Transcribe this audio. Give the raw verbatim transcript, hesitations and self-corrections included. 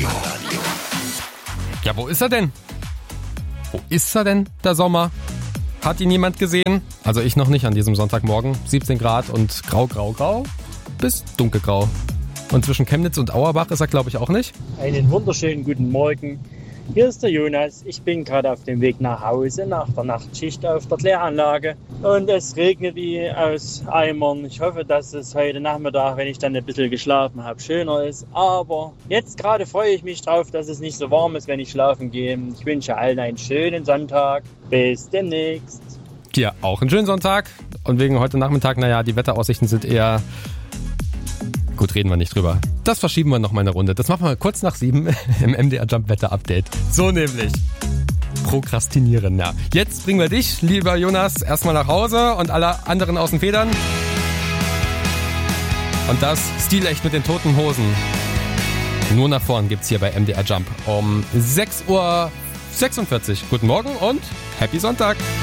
Ja, wo ist er denn? Wo ist er denn, der Sommer? Hat ihn jemand gesehen? Also ich noch nicht an diesem Sonntagmorgen. siebzehn Grad und grau, grau, grau bis dunkelgrau. Und zwischen Chemnitz und Auerbach ist er, glaube ich, auch nicht. Einen wunderschönen guten Morgen. Hier ist der Jonas. Ich bin gerade auf dem Weg nach Hause nach der Nachtschicht auf der Kläranlage. Und es regnet wie aus Eimern. Ich hoffe, dass es heute Nachmittag, wenn ich dann ein bisschen geschlafen habe, schöner ist. Aber jetzt gerade freue ich mich drauf, dass es nicht so warm ist, wenn ich schlafen gehe. Ich wünsche allen einen schönen Sonntag. Bis demnächst. Ja, auch einen schönen Sonntag. Und wegen heute Nachmittag, naja, die Wetteraussichten sind eher... Gut, reden wir nicht drüber. Das verschieben wir noch mal eine Runde. Das machen wir kurz nach sieben im M D R Jump Wetter Update. So nämlich. Prokrastinieren, ja. Jetzt bringen wir dich, lieber Jonas, erstmal nach Hause und alle anderen aus den Federn. Und das stilecht mit den Toten Hosen. Nur nach vorn gibt's hier bei M D R Jump um sechs Uhr sechsundvierzig. Guten Morgen und Happy Sonntag.